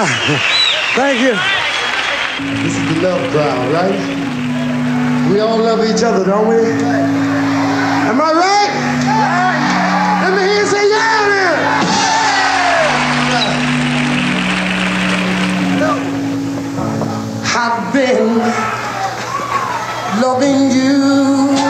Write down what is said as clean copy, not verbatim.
Thank you. This is the love crowd, right? We all love each other, don't we? Am I right? Let me hear you say yeah then. I've been loving you.